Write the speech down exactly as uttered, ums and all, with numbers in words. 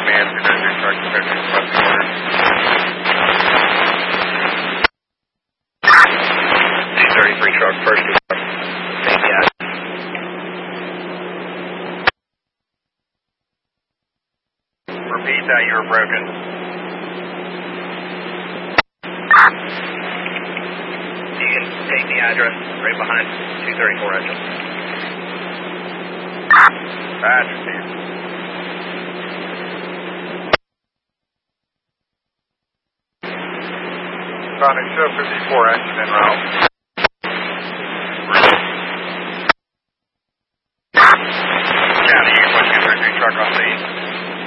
command, two thirty-three Shark, two thirty-three requesting order. two thirty-three Shark, first two. Thank you. Repeat that, you were broken. You can take the address right behind two thirty-four engine. Badge received. Sonic Show fifty-four engine en route.